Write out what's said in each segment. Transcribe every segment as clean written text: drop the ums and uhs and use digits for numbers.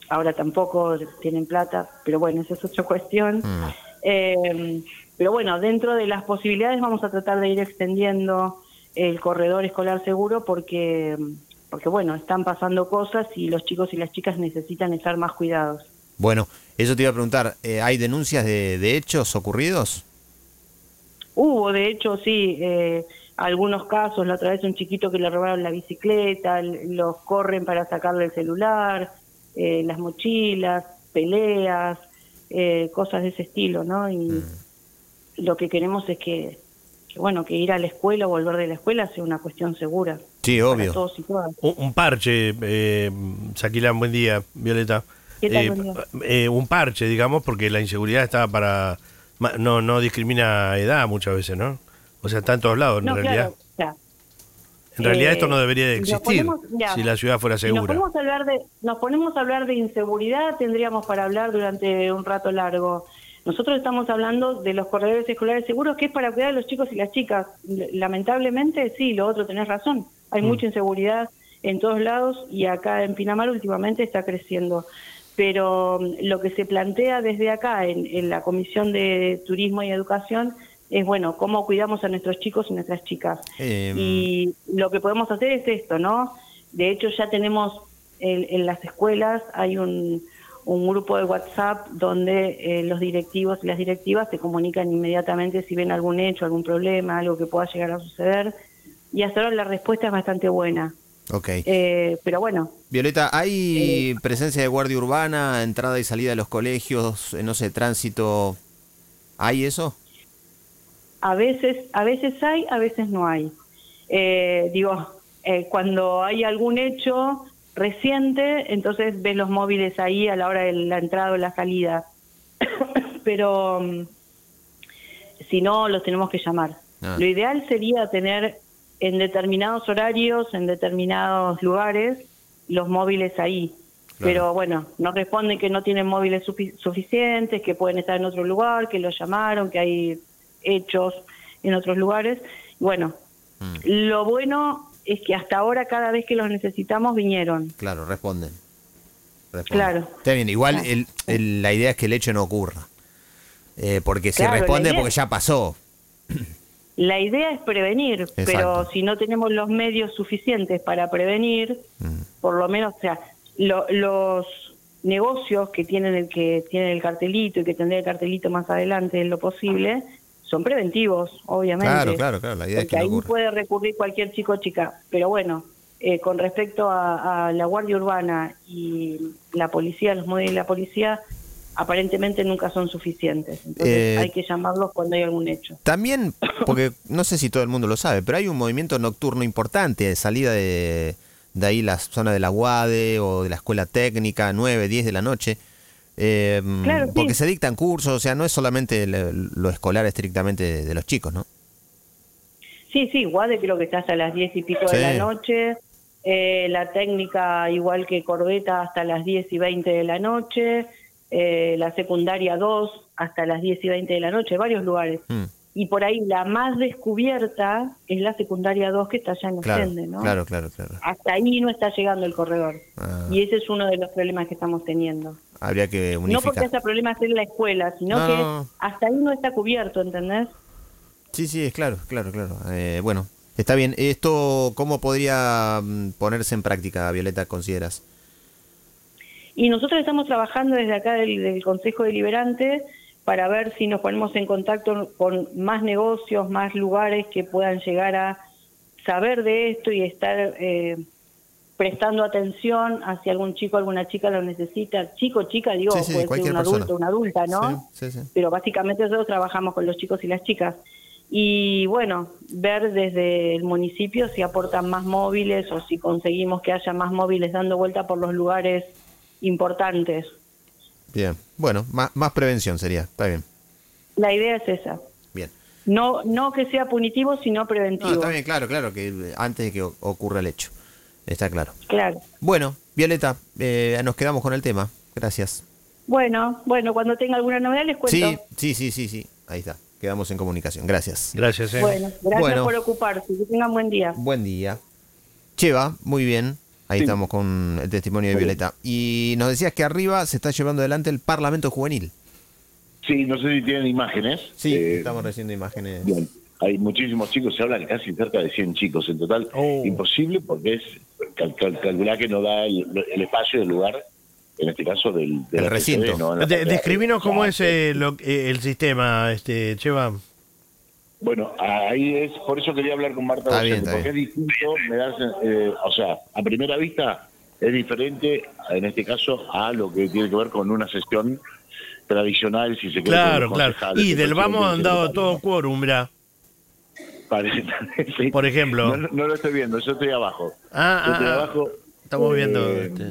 ahora tampoco tienen plata, pero bueno, esa es otra cuestión. Pero bueno, dentro de las posibilidades vamos a tratar de ir extendiendo el corredor escolar seguro porque bueno, están pasando cosas y los chicos y las chicas necesitan estar más cuidados. Bueno, eso te iba a preguntar, ¿hay denuncias de hechos ocurridos? Hubo, de hecho, sí, algunos casos, la otra vez un chiquito que le robaron la bicicleta, los corren para sacarle el celular, las mochilas, peleas, cosas de ese estilo, ¿no? Y lo que queremos es bueno, que ir a la escuela o volver de la escuela sea una cuestión segura Sí, para obvio. todos y todas. Un parche, Saquilán, buen día, Violeta. ¿Qué tal, buen día? Un parche, digamos, porque la inseguridad está no discrimina edad muchas veces, ¿no? O sea, está en todos lados, en No, realidad. claro, o sea, En realidad esto no debería de si nos existir ponemos, ya, si la ciudad fuera si nos segura. nos ponemos a hablar de inseguridad, tendríamos para hablar durante un rato largo. Nosotros estamos hablando de los corredores escolares seguros, que es para cuidar a los chicos y las chicas. Lamentablemente, sí, lo otro tenés razón. Hay mucha inseguridad en todos lados y acá en Pinamar últimamente está creciendo. Pero lo que se plantea desde acá en la Comisión de Turismo y Educación es, bueno, cómo cuidamos a nuestros chicos y nuestras chicas. Y lo que podemos hacer es esto, ¿no? De hecho, ya tenemos en las escuelas, hay un grupo de WhatsApp donde los directivos y las directivas se comunican inmediatamente si ven algún hecho, algún problema, algo que pueda llegar a suceder. Y hasta ahora la respuesta es bastante buena. Ok. Pero bueno. Violeta, ¿hay presencia de guardia urbana, entrada y salida de los colegios, no sé, tránsito? ¿Hay eso? A veces hay, a veces no hay. Cuando hay algún hecho reciente, entonces ves los móviles ahí a la hora de la entrada o la salida. Pero si no, los tenemos que llamar. Lo ideal sería tener en determinados horarios, en determinados lugares, los móviles ahí. Claro. Pero bueno, nos responden que no tienen móviles suficientes, que pueden estar en otro lugar, que los llamaron, que hay hechos en otros lugares. Bueno, lo bueno es que hasta ahora cada vez que los necesitamos vinieron. Claro, responden. Claro. Está bien, igual Claro. la idea es que el hecho no ocurra. Porque si Claro, responde porque ya pasó. La idea es prevenir, Exacto. pero si no tenemos los medios suficientes para prevenir, por lo menos, o sea, los negocios que tienen el cartelito y que tendrán el cartelito más adelante en lo posible, son preventivos, obviamente. Claro, la idea es que no ahí ocurra. puede recurrir cualquier chico o chica. Pero bueno, con respecto a la Guardia Urbana y la policía, los móviles de la policía, aparentemente nunca son suficientes. Entonces hay que llamarlos cuando hay algún hecho. También, porque no sé si todo el mundo lo sabe, pero hay un movimiento nocturno importante de salida de ahí la zona de la UADE o de la escuela técnica, 9, 10 de la noche. Claro, porque sí. se dictan cursos, o sea, no es solamente lo escolar estrictamente de los chicos, ¿no? Sí, UADE creo que está hasta las 10 y pico de la noche. La técnica, igual que Corbeta, hasta las 10 y 20 de la noche. La secundaria 2 hasta las 10 y 20 de la noche, varios lugares. Y por ahí la más descubierta es la secundaria 2 que está allá en Osende, ¿no? Claro. Hasta ahí no está llegando el corredor. Y ese es uno de los problemas que estamos teniendo. Habría que unificar. No porque ese problema esté en la escuela, sino que hasta ahí no está cubierto, ¿entendés? Sí, es claro. Bueno, está bien. ¿Esto cómo podría ponerse en práctica, Violeta, consideras? Y nosotros estamos trabajando desde acá del Consejo Deliberante para ver si nos ponemos en contacto con más negocios, más lugares que puedan llegar a saber de esto y estar prestando atención hacia algún chico, alguna chica lo necesita. Chico, chica, digo, puede ser un adulto, una adulta, ¿no? Sí. Pero básicamente nosotros trabajamos con los chicos y las chicas. Y bueno, ver desde el municipio si aportan más móviles o si conseguimos que haya más móviles dando vuelta por los lugares importantes. Bien, bueno, más prevención sería, está bien. La idea es esa. Bien. No que sea punitivo, sino preventivo. No, está bien, claro, que antes de que ocurra el hecho. Está claro. Claro. Bueno, Violeta, nos quedamos con el tema. Gracias. Bueno, cuando tenga alguna novedad les cuento. Sí. Ahí está. Quedamos en comunicación. Gracias. Bueno, gracias por ocuparse. Que tengan buen día. Buen día. Cheva, muy bien. Ahí Sí. estamos con el testimonio de Muy bien. Violeta. Y nos decías que arriba se está llevando adelante el Parlamento Juvenil. Sí, no sé si tienen imágenes. Sí, Eh, estamos recibiendo imágenes. Bien, hay muchísimos chicos, se habla de casi cerca de 100 chicos en total. Oh. Imposible porque es calcular que no da el espacio, el lugar, en este caso del El recinto. ¿no? En la parte de Describinos arriba. cómo es el sistema, Cheva. Bueno, ahí es, por eso quería hablar con Marta Está bien, Docente, está porque es distinto, o sea, a primera vista es diferente, en este caso, a lo que tiene que ver con una sesión tradicional, si se quiere. Claro, con los claro. concejales, Y el del vamos presidente, han dado el todo quórum, mirá. Parece- sí. Por ejemplo. No lo estoy viendo, yo estoy abajo. Ah, Yo estoy ah, ah. abajo. Estamos viendo.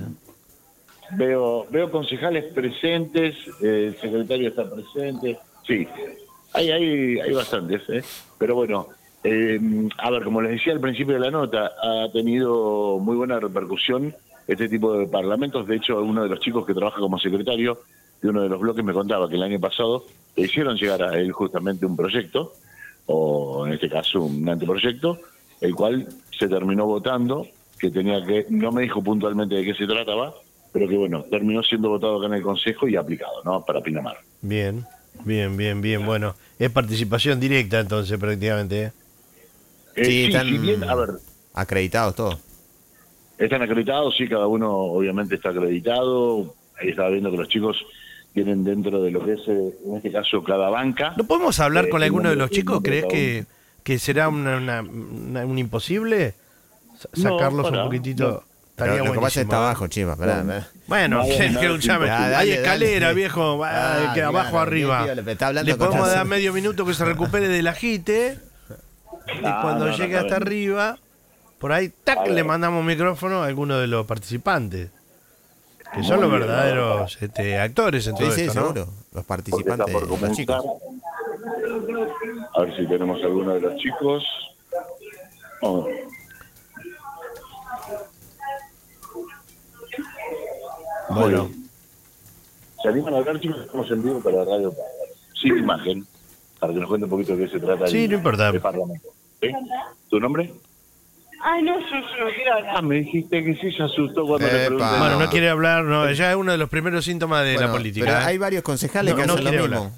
Veo concejales presentes, el secretario está presente. Sí, hay bastantes, ¿eh? Pero bueno, a ver, como les decía al principio de la nota, ha tenido muy buena repercusión este tipo de parlamentos. De hecho, uno de los chicos que trabaja como secretario de uno de los bloques me contaba que el año pasado le hicieron llegar a él justamente un proyecto, o en este caso un anteproyecto, el cual se terminó votando, que tenía que, no me dijo puntualmente de qué se trataba, pero que bueno, terminó siendo votado acá en el Consejo y aplicado, ¿no? Para Pinamar. Bien, bien. Bueno, es participación directa entonces prácticamente, ¿eh? Sí, están si bien, a ver, acreditados todos. están acreditados, sí, cada uno obviamente está acreditado. Ahí estaba viendo que los chicos tienen dentro de lo que es, en este caso, cada banca. ¿No podemos hablar con el alguno de nombre- los chicos? el nombre ¿Crees de cada que será un imposible sacarlos pará, un poquitito? Estaría Pero lo que pasa es que está buenísimo, ¿eh? abajo, Chiva. Esperá. Bueno, Nada, que nada, escuchame, sí, dale, hay dale. escalera, viejo, que abajo claro, arriba. tío, está hablando Le con podemos razón. dar medio minuto que se recupere del agite y cuando llegue está hasta bien. arriba, por ahí, A tac, ver. le mandamos micrófono a alguno de los participantes. Que son Muy los bien, verdaderos actores en Sí, todo sí, esto, ¿no? seguro. Los Porque está participantes, por los comunicar. chicos. A ver si tenemos alguno de los chicos. Oh. Bueno, ¿Se animan a hablar, chicos? Estamos en vivo para Radio Padre. Sin imagen, para que nos cuente un poquito de qué se trata Sí, no importa. el Parlamento. ¿Sí? ¿Tu nombre? Ay, no, yo no quiero hablar. Ah, me dijiste que sí, se asustó cuando le Epa. pregunté. bueno, no quiere hablar, no, ya es uno de los primeros síntomas de la Bueno, política. pero ¿eh? hay varios concejales No, que no hacen lo quiere mismo.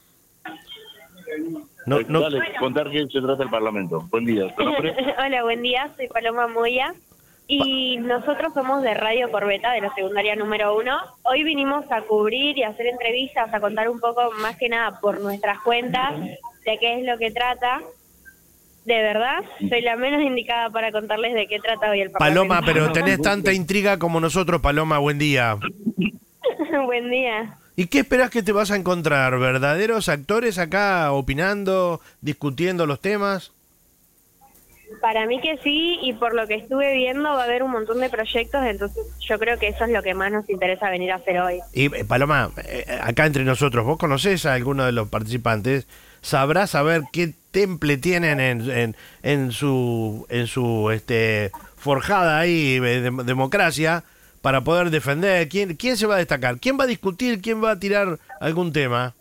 No, Dale, contar qué se trata el Parlamento. Buen día. ¿Tu nombre? Hola, buen día, soy Paloma Moya y nosotros somos de Radio Corbeta, de la secundaria número 1. Hoy vinimos a cubrir y a hacer entrevistas, a contar un poco más que nada por nuestras cuentas de qué es lo que trata. De verdad, soy la menos indicada para contarles de qué trata hoy el Paloma, Parlamento. pero tenés tanta intriga como nosotros, Paloma, buen día. Buen día. ¿Y qué esperás que te vas a encontrar? ¿Verdaderos actores acá opinando, discutiendo los temas? Para mí que sí, y por lo que estuve viendo va a haber un montón de proyectos, entonces yo creo que eso es lo que más nos interesa venir a hacer hoy. Y Paloma, acá entre nosotros, ¿vos conocés a alguno de los participantes? ¿Sabrás saber qué temple tienen en su forjada ahí democracia para poder defender? ¿Quién se va a destacar? ¿Quién va a discutir? ¿Quién va a tirar algún tema?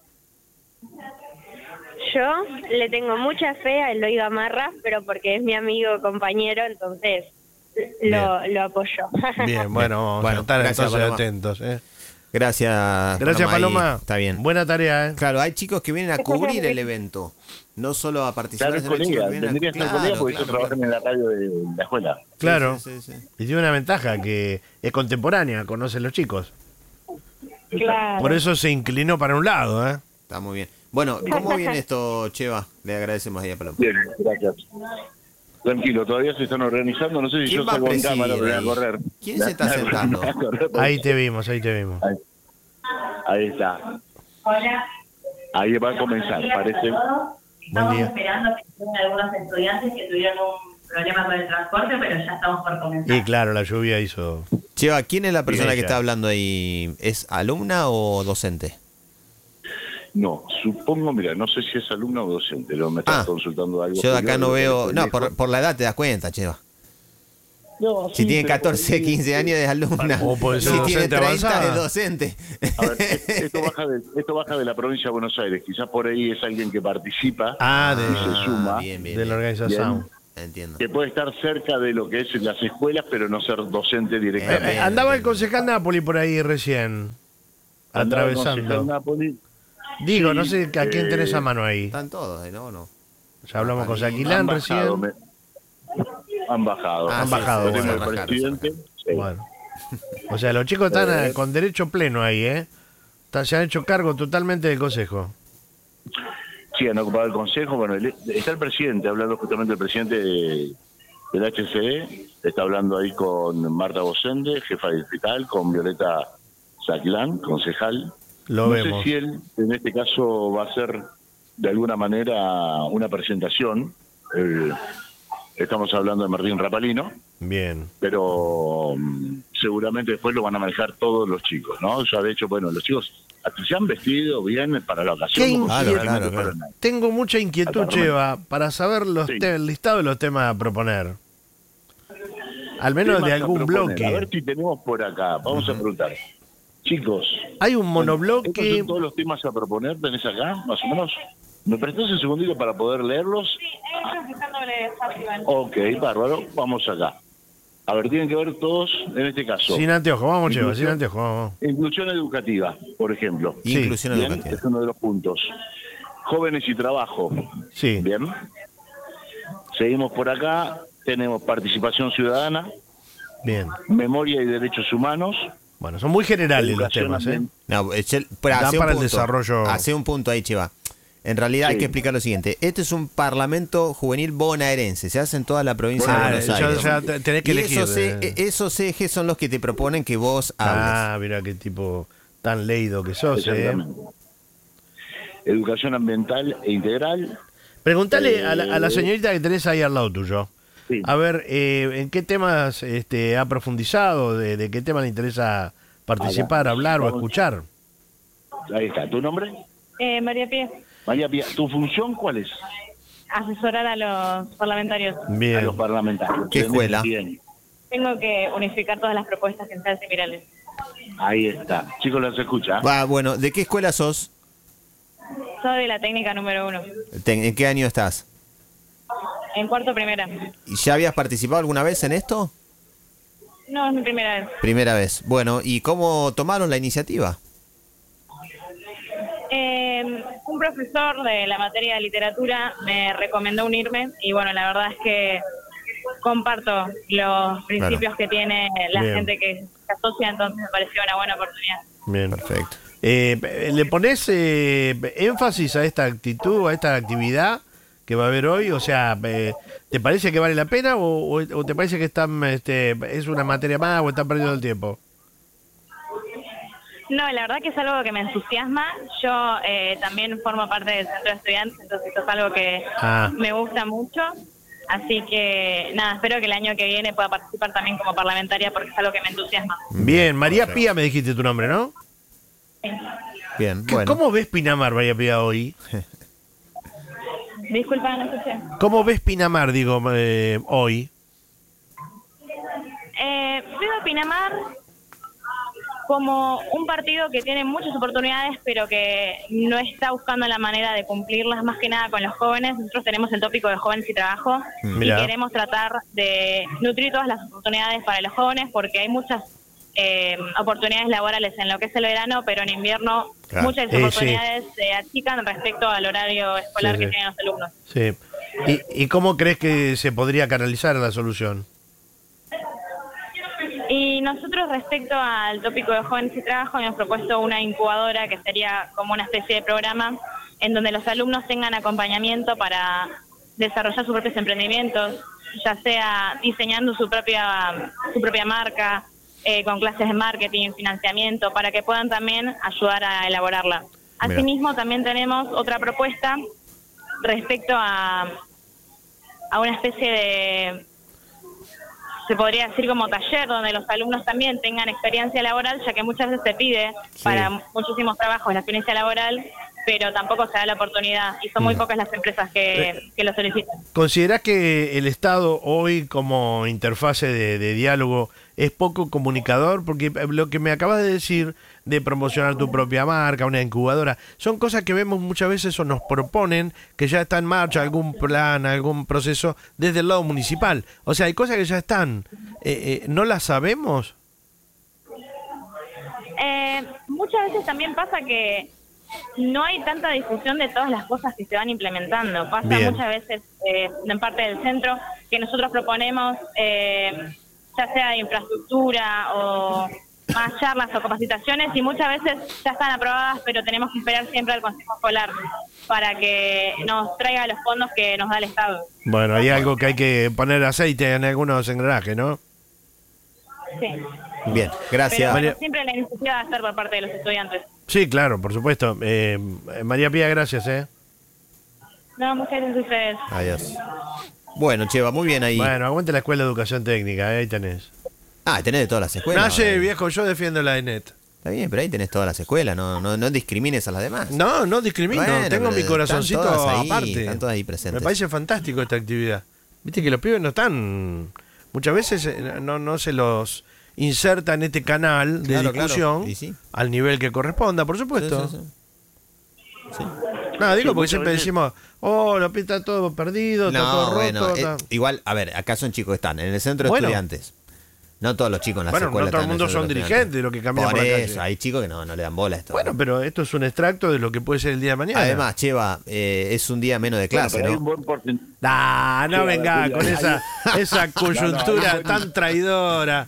Yo le tengo mucha fe a Eloy Gamarra, pero porque es mi amigo, compañero, entonces lo apoyo. Bien, bueno, vamos Bueno, a estar gracias, entonces Paloma. atentos. Gracias, Gracias, ahí Paloma. Está bien. Buena tarea, ¿eh? Claro, hay chicos que vienen a cubrir el evento, no solo a participar. Claro, es colega. Vendría a ser colega porque ellos trabajan en la radio de la escuela. Claro. Sí, sí, sí. Y tiene una ventaja que es contemporánea, conoce a los chicos. Claro. Por eso se inclinó para un lado, ¿eh? Está muy bien. Bueno, ¿cómo viene esto, Cheva? Le agradecemos ahí a Paloma. Bien, gracias. Tranquilo, todavía se están organizando. No sé si ¿Quién yo va a salgo en presidir cámara, voy a ahí? correr. ¿Quién se está sentando? Voy a correr porque- Ahí te vimos, ahí te vimos. Ahí está. Hola. Ahí va a comenzar, parece. Estamos día. esperando que lleguen algunos estudiantes que tuvieron un problema con el transporte, pero ya estamos por comenzar. Y claro, la lluvia hizo... Cheva, ¿quién es la persona que ella. está hablando ahí? ¿Es alumna o docente? No, supongo, mira, no sé si es alumno o docente, me estás consultando algo. Yo de acá Julio, no de lo veo... que No, dijo. por la edad te das cuenta, Cheva. No, Si sí, tiene pero 14, por ahí- 15 años es alumna. O puede ser Si tiene docente 30 avanzada. es docente. A ver, esto baja de la provincia de Buenos Aires. Quizás por ahí es alguien que participa Ah, y se suma. Bien, bien, de la bien. organización. Entiendo. que puede estar cerca de lo que es las escuelas, pero no ser docente directamente. Andaba el concejal Napoli por ahí recién, Andaba el concejal atravesando. Napoli. Digo, Sí, no sé a quién tenés a mano ahí. Están todos, ¿no? No. Ya hablamos con Han Saquilán bajado, recién. han bajado. Ah, Han bajado, Lo tengo bueno, el presidente. Sí. Bueno. O sea, los chicos están con derecho pleno ahí, ¿eh? Se han hecho cargo totalmente del consejo. Sí, han ocupado el consejo. Bueno, está el presidente, hablando justamente el presidente del HCE, está hablando ahí con Marta Bosende, jefa distrital, con Violeta Saquilán, concejal. Lo no vemos. sé si él, en este caso, va a hacer de alguna manera una presentación. Estamos hablando de Martín Rapalino, Bien. pero seguramente después lo van a manejar todos los chicos, ¿no? Ya de hecho, bueno, los chicos se han vestido bien para la ocasión. ¿Qué como Claro, si claro, realmente claro. fueran- Tengo mucha inquietud, Cheva, para saber Sí. el listado de los temas a proponer. Al menos temas de a algún proponer. bloque. A ver si tenemos por acá. Vamos a preguntar. Chicos, Hay un ¿estos monobloque. son todos los temas a proponer? ¿Tenés acá, más o menos? ¿Me prestás un segundito para poder leerlos? Ok, bárbaro. Vamos acá. A ver, tienen que ver todos en este caso. Sin anteojos, vamos, Cheva, sin Inclusión- anteojos, vamos. Inclusión educativa, por ejemplo. Sí. Inclusión Bien, educativa. es uno de los puntos. Jóvenes y trabajo. Sí, Bien. Seguimos por acá. Tenemos participación ciudadana, bien. memoria y derechos humanos. Bueno, son muy generales los Educación temas, ¿eh? ambiental. No, Da hace un para el punto. desarrollo. Hace un punto ahí, Cheva. En realidad hay Sí. que explicar lo siguiente. Este es un parlamento juvenil bonaerense. Se hace en toda la provincia Ah, de Buenos ya- Aires. ya tenés que Y elegir. esos ejes son los que te proponen que vos hables. Ah, mira qué tipo tan leído que sos, ¿eh? Exactamente. Educación ambiental e integral. Preguntale a la señorita que tenés ahí al lado tuyo. Sí. A ver, ¿en qué temas ha profundizado? ¿De qué tema le interesa participar, Acá. hablar o Vamos. escuchar? Ahí está. ¿Tu nombre? María Pía, María Pía. ¿Tu función cuál es? asesorar a los parlamentarios. A Bien. los parlamentarios. ¿Qué escuela? Bien. Tengo que unificar todas las propuestas que sean similares. Ahí está. Chicos, ¿las escucha? Bueno, ¿de qué escuela sos? Soy de la técnica número 1, ¿En qué año estás? en cuarto primera. ¿Y ¿Ya habías participado alguna vez en esto? No, es mi primera vez. Primera vez. Bueno, ¿y cómo tomaron la iniciativa? Un profesor de la materia de literatura me recomendó unirme y bueno, la verdad es que comparto los principios que tiene la Bien. gente que se asocia, entonces me pareció una buena oportunidad. Bien. Perfecto. ¿Le pones énfasis a esta actitud, a esta actividad que va a haber hoy? O sea, ¿te parece que vale la pena o te parece que es una materia más o están perdiendo el tiempo? No, la verdad que es algo que me entusiasma. Yo también formo parte del centro de estudiantes, entonces esto es algo que me gusta mucho. Así que nada, espero que el año que viene pueda participar también como parlamentaria porque es algo que me entusiasma. Bien, María Pía me dijiste tu nombre, ¿no? Bien, bueno. ¿Cómo ves Pinamar, María Pía, hoy? Disculpa, no escuché. ¿Cómo ves Pinamar, digo, hoy? Veo a Pinamar como un partido que tiene muchas oportunidades, pero que no está buscando la manera de cumplirlas, más que nada con los jóvenes. Nosotros tenemos el tópico de jóvenes y trabajo Mirá. y queremos tratar de nutrir todas las oportunidades para los jóvenes, porque hay muchas oportunidades laborales en lo que es el verano, pero en invierno Claro. muchas de esas Sí. oportunidades se achican respecto al horario escolar Sí, que sí. tienen los alumnos. Sí. ¿Y cómo crees que se podría canalizar la solución? Y nosotros respecto al tópico de jóvenes y trabajo hemos propuesto una incubadora que sería como una especie de programa en donde los alumnos tengan acompañamiento para desarrollar sus propios emprendimientos, ya sea diseñando su propia marca, con clases de marketing, financiamiento, para que puedan también ayudar a elaborarla. Asimismo, también tenemos otra propuesta respecto a una especie de, se podría decir como taller, donde los alumnos también tengan experiencia laboral, ya que muchas veces se pide para muchísimos trabajos la experiencia laboral, pero tampoco se da la oportunidad y son muy pocas las empresas que lo solicitan. ¿Considerás que el Estado hoy como interfase de diálogo es poco comunicador? Porque lo que me acabas de decir de promocionar tu propia marca, una incubadora. Son cosas que vemos muchas veces o nos proponen que ya está en marcha algún plan, algún proceso desde el lado municipal. O sea, hay cosas que ya están. ¿No las sabemos? Muchas veces también pasa que no hay tanta difusión de todas las cosas que se van implementando. Pasa Bien. muchas veces en parte del centro que nosotros proponemos, ya sea de infraestructura o más charlas o capacitaciones, y muchas veces ya están aprobadas, pero tenemos que esperar siempre al Consejo Escolar para que nos traiga los fondos que nos da el Estado. Bueno, hay algo que hay que poner aceite en algunos engranajes, ¿no? Sí. Bien, gracias. Pero María- siempre la iniciativa va a estar por parte de los estudiantes. Sí, claro, por supuesto. María Pía, gracias, No, muchas gracias a ustedes. Adiós. Bueno, Cheva, muy bien ahí. Bueno, aguante la Escuela de Educación Técnica, ahí tenés. Tenés de todas las escuelas. Nace, ahora. viejo, yo defiendo la ENET. Está bien, pero ahí tenés todas las escuelas, no discrimines a las demás. No, no discrimino, Bueno, tengo pero mi corazoncito están todas ahí, aparte. están todas ahí presentes. Me parece fantástico esta actividad. Viste que los pibes no están... Muchas veces no se los inserta en este canal de Claro, discusión claro. Y sí. al nivel que corresponda, por supuesto. Sí, sí, sí. No, digo Sí, porque siempre muchas veces- decimos, lo está todo perdido, está todo No, roto. bueno, está-". igual, a ver, acá son chicos que están en el centro de Bueno. estudiantes. No todos los chicos en las Bueno, escuelas. no todo el están en mundo centro son de dirigentes estudiantes. de lo que caminan Por por la eso, calle. hay chicos que no le dan bola a esto. Bueno, pero esto es un extracto de lo que puede ser el día de mañana. Además, Cheva, es un día menos de clase, Bueno, pero hay un ¿no? buen porcentaje. No Sí, venga hay- con esa coyuntura No, no, tan traidora.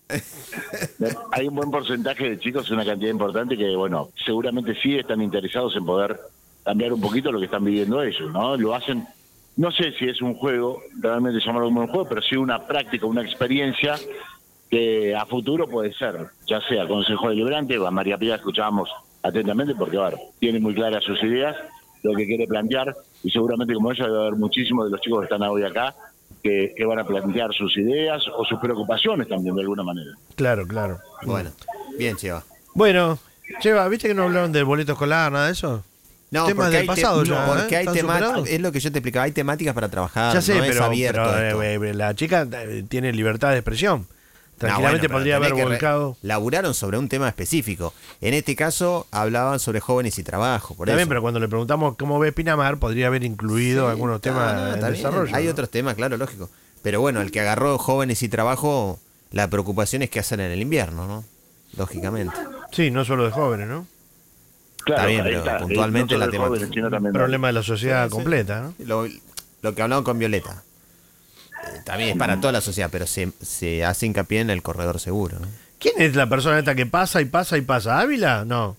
Hay un buen porcentaje de chicos, una cantidad importante que, bueno, seguramente sí están interesados en poder cambiar un poquito lo que están viviendo ellos, ¿no? Lo hacen, no sé si es un juego, realmente llamarlo como un juego, pero sí una práctica, una experiencia que a futuro puede ser, ya sea Consejo Deliberante, a María Pía escuchábamos atentamente porque, a ver, tiene muy claras sus ideas, lo que quiere plantear, y seguramente como ella debe haber muchísimos de los chicos que están hoy acá que van a plantear sus ideas o sus preocupaciones también de alguna manera. Claro, claro. Bueno, bien, Cheva. Bueno, Cheva, ¿viste que no hablaron del boleto escolar, nada de eso? No, Temas porque del pasado ya, porque hay ¿Están temáticas, superados? es lo que yo te explicaba, hay temáticas para trabajar, Ya sé, no es pero, abierto esto. la chica tiene libertad de expresión. Tranquilamente No, bueno, podría pero haber tenés que volcado. laburaron sobre un tema específico. En este caso hablaban sobre jóvenes y trabajo, por Está eso. bien, pero cuando le preguntamos cómo ve Pinamar, podría haber incluido algunos temas en está bien. desarrollo. Hay ¿no? otros temas, claro, lógico. Pero bueno, el que agarró jóvenes y trabajo, la preocupación es qué hacen en el invierno, ¿no? Lógicamente. Sí, no solo de jóvenes, ¿no? Está bien, ahí pero puntualmente no la solo de jóvenes, temática. sino también de- Problema de la sociedad Sí, sí. completa, ¿no? Lo que hablamos con Violeta. También es para toda la sociedad, pero se hace hincapié en el corredor seguro, ¿no? ¿Quién es la persona esta que pasa y pasa y pasa? ¿Ávila? No.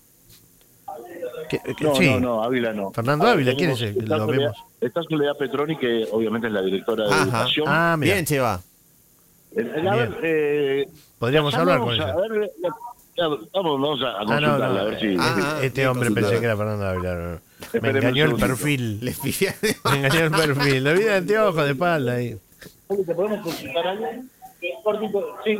No, Sí. no, Ávila no. Fernando Ávila, ¿quién es el que Está lo Soledad- vemos? Está Soledad Petroni, que obviamente es la directora de Ajá. Educación. Ah, mira. Bien, Cheva. A ver, Podríamos ya hablar vamos con a ella. ver, vamos a consultarla, a ver si... Ah, Este bien hombre consultado. pensé que era Fernando Ávila. no. Me Esperemos engañó un el segundito. perfil. Les pifié. Me engañó el perfil. Lo vi de anteojos de espalda ahí. ¿Te podemos consultar algo? Cortito, sí.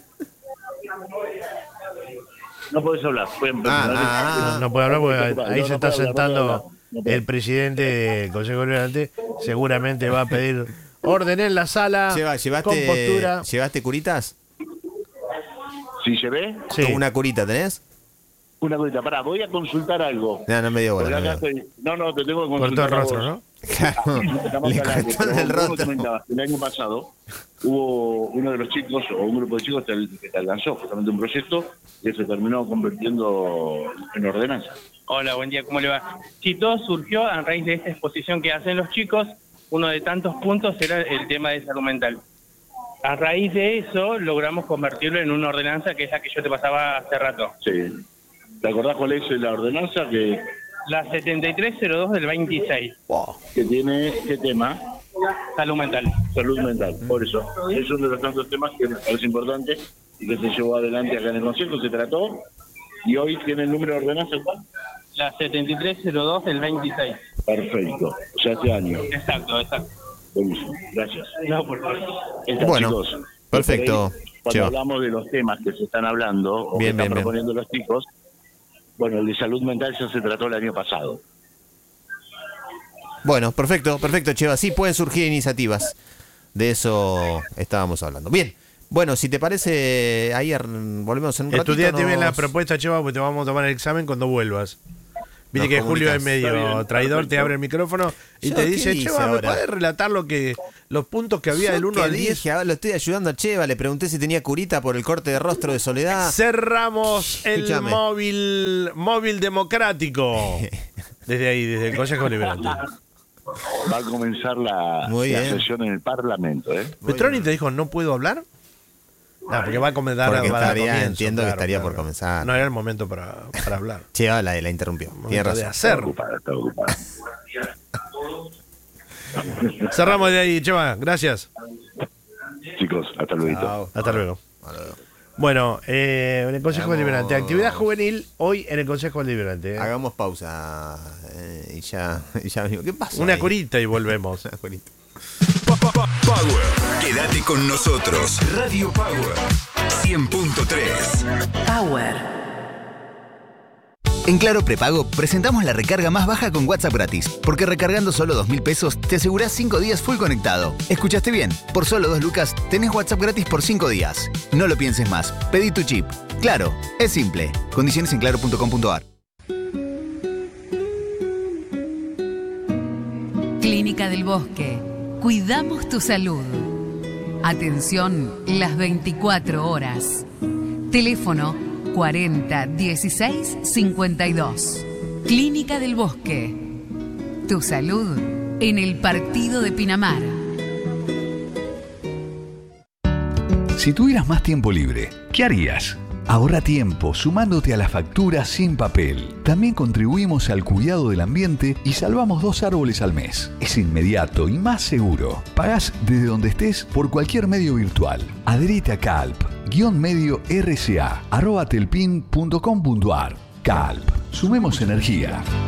No podés hablar. No puede hablar porque No, ahí no se está puede hablar, no sentando puede hablar. No puede. el presidente del Consejo Deliberante. Seguramente va a pedir orden en la sala. Con postura. ¿Llevaste curitas? ¿Sí se ve? Sí. ¿Una curita tenés? Una cosita, pará, voy a consultar algo. No me dio Porque bola. acá estoy- No, te tengo que Cortó consultar. el a rostro, vos. ¿no? Claro, Estamos le al aire, cortó pero el vos me rostro. comentabas que el año pasado hubo uno de los chicos, o un grupo de chicos que lanzó justamente un proyecto que se terminó convirtiendo en ordenanza. Hola, buen día, ¿cómo le va? Sí, todo surgió a raíz de esta exposición que hacen los chicos. Uno de tantos puntos era el tema de salud mental. A raíz de eso logramos convertirlo en una ordenanza que es la que yo te pasaba hace rato. Sí. ¿Te acordás cuál es la ordenanza La 7302 del 26, que tiene qué tema? salud mental. Salud mental. Por eso, es uno de los tantos temas que me parece importante y que se llevó adelante acá en el Consejo, se trató, y hoy tiene el número de ordenanza, ¿cuál? La 7302 del 26. Perfecto, o sea, este año. Exacto. Buenísimo, gracias. No, por favor. Bueno, chicos, perfecto, cuando Cheva. hablamos de los temas que se están hablando o Bien, que están bien, bien. proponiendo los chicos, bueno, el de salud mental ya se trató el año pasado. Bueno, perfecto, Cheva. Sí pueden surgir iniciativas. De eso estábamos hablando. Bien, Bueno, si te parece, ahí volvemos en un ratito. Estudiate bien la propuesta, Cheva, porque te vamos a tomar el examen cuando vuelvas. Viste que Julio es medio traidor, te abre el micrófono y te dice, Cheva, ¿me podés relatar los puntos que había del 1 al 10? Ahora lo estoy ayudando a Cheva, le pregunté si tenía curita por el corte de rostro de Soledad. Cerramos el móvil democrático. Desde ahí, desde el Consejo Deliberante. Va a comenzar la sesión en el Parlamento. ¿Petroni te dijo, no puedo hablar? No, porque va a comenzar. Entiendo que estaría por comenzar. No era el momento para hablar. Cheva la interrumpió. Tiene razón. Está ocupado. Cerramos de ahí, Cheva. Gracias. Chicos, hasta luego. Hasta luego. Bueno, en el Consejo Deliberante. Actividad juvenil hoy en el Consejo Deliberante. Hagamos pausa y ya venimos. ¿Qué pasa? Una curita y volvemos. Una curita. Power. Quédate con nosotros. Radio Power 100.3. Power. En Claro Prepago presentamos la recarga más baja con WhatsApp gratis, porque recargando solo 2.000 pesos te asegurás 5 días full conectado. ¿Escuchaste bien? Por solo 2 lucas tenés WhatsApp gratis por 5 días. No lo pienses más. Pedí tu chip. Claro, es simple. Condiciones en claro.com.ar. Clínica del Bosque. Cuidamos tu salud. Atención las 24 horas. Teléfono 40 16 52. Clínica del Bosque. Tu salud en el partido de Pinamar. Si tuvieras más tiempo libre, ¿qué harías? Ahorra tiempo sumándote a la factura sin papel. También contribuimos al cuidado del ambiente y salvamos 2 árboles al mes. Es inmediato y más seguro. Pagás desde donde estés por cualquier medio virtual. Adherite a Calp, _medio RCA, @telpin.com.ar. Calp, sumemos energía.